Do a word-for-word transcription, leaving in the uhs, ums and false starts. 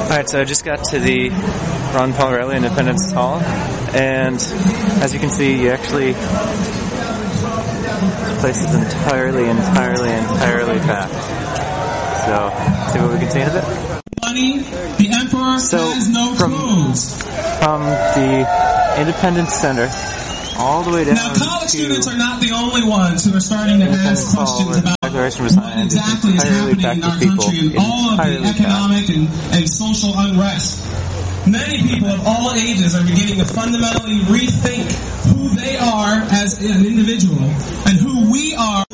Alright, so I just got to the Ron Paul Reilly Independence Hall, and as you can see, you actually, this place is entirely, entirely, entirely packed. So, see what we can see in a bit? Money, the emperor so has no from, clothes. From the Independence Center all the way down now, college to students are not the only ones who are starting to ask questions about what exactly is happening in our country and all of the economic and, and social unrest. Many people of all ages are beginning to fundamentally rethink who they are as an individual and who we are